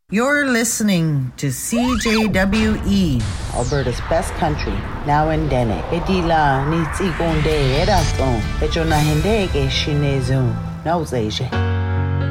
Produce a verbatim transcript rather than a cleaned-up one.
You're listening to C J W E, Alberta's best country, now in Dene. Edila ni tsikonde eraton, echona hende ke shinezun, nauzeje.